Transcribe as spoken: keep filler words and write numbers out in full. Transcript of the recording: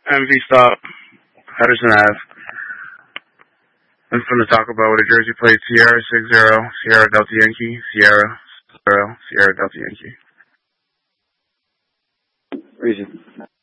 M V stop, Henderson Ave. I'm from the Taco Bell with a jersey plate Sierra six zero, Sierra Delta Yankee, Sierra zero, Sierra Delta Yankee. Reason.